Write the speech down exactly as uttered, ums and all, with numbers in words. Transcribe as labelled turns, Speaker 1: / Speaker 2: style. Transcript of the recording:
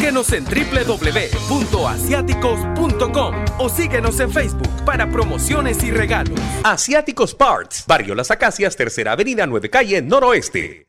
Speaker 1: Síguenos en doble u doble u doble u punto asiáticos punto com o síguenos en Facebook para promociones y regalos. Asiáticos Parts, Barrio Las Acacias, Tercera Avenida, nueve Calle, Noroeste.